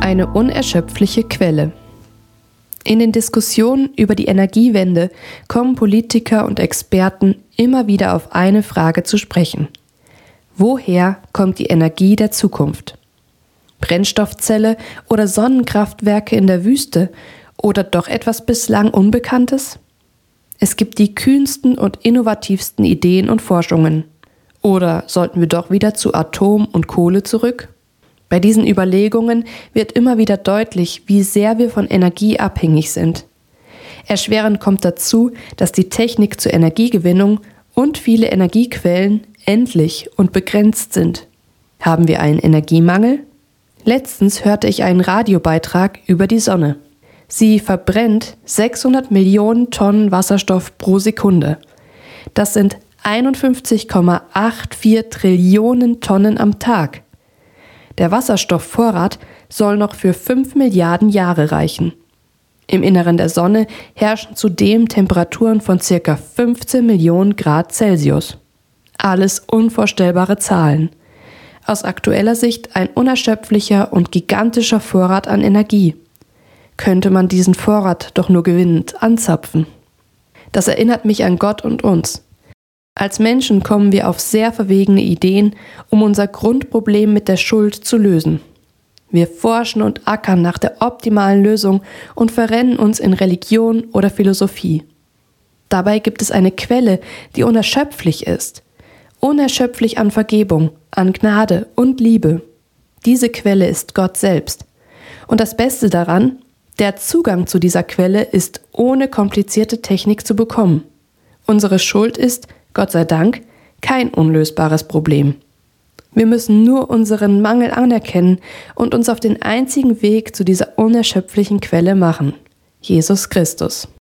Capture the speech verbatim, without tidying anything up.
Eine unerschöpfliche Quelle. In den Diskussionen über die Energiewende kommen Politiker und Experten immer wieder auf eine Frage zu sprechen. Woher kommt die Energie der Zukunft? Brennstoffzelle oder Sonnenkraftwerke in der Wüste oder doch etwas bislang Unbekanntes? Es gibt die kühnsten und innovativsten Ideen und Forschungen. Oder sollten wir doch wieder zu Atom und Kohle zurück? Bei diesen Überlegungen wird immer wieder deutlich, wie sehr wir von Energie abhängig sind. Erschwerend kommt dazu, dass die Technik zur Energiegewinnung und viele Energiequellen endlich und begrenzt sind. Haben wir einen Energiemangel? Letztens hörte ich einen Radiobeitrag über die Sonne. Sie verbrennt sechshundert Millionen Tonnen Wasserstoff pro Sekunde. Das sind einundfünfzig Komma vierundachtzig Trillionen Tonnen am Tag. Der Wasserstoffvorrat soll noch für fünf Milliarden Jahre reichen. Im Inneren der Sonne herrschen zudem Temperaturen von ca. fünfzehn Millionen Grad Celsius. Alles unvorstellbare Zahlen. Aus aktueller Sicht ein unerschöpflicher und gigantischer Vorrat an Energie. Könnte man diesen Vorrat doch nur gewinnend anzapfen. Das erinnert mich an Gott und uns. Als Menschen kommen wir auf sehr verwegene Ideen, um unser Grundproblem mit der Schuld zu lösen. Wir forschen und ackern nach der optimalen Lösung und verrennen uns in Religion oder Philosophie. Dabei gibt es eine Quelle, die unerschöpflich ist. Unerschöpflich an Vergebung, an Gnade und Liebe. Diese Quelle ist Gott selbst. Und das Beste daran, der Zugang zu dieser Quelle ist ohne komplizierte Technik zu bekommen. Unsere Schuld ist, Gott sei Dank, kein unlösbares Problem. Wir müssen nur unseren Mangel anerkennen und uns auf den einzigen Weg zu dieser unerschöpflichen Quelle machen: Jesus Christus.